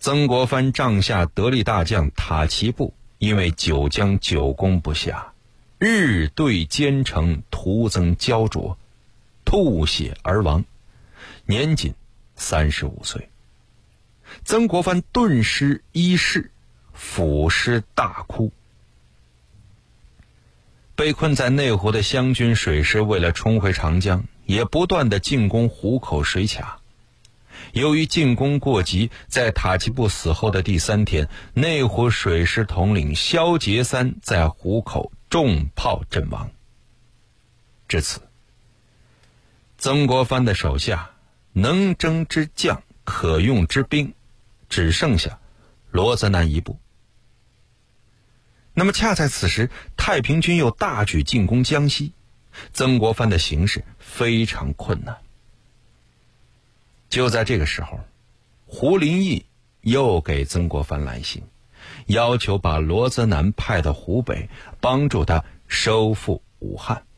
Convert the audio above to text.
曾国藩帐下得力大将塔奇布因为久将久攻不下，日对兼程，徒增焦灼，吐血而亡，年仅35岁。曾国藩顿失一世，抚尸大哭。被困在内湖的湘军水师为了冲回长江，也不断地进攻湖口水卡。由于进攻过急，在塔奇布死后的第3天，内湖水师统领萧节三在湖口中炮阵亡。至此，曾国藩的手下能征之将、可用之兵，只剩下罗泽南一部。那么恰在此时，太平军又大举进攻江西，曾国藩的形势非常困难。就在这个时候，胡林翼又给曾国藩来信，要求把罗泽南派到湖北，帮助他收复武汉。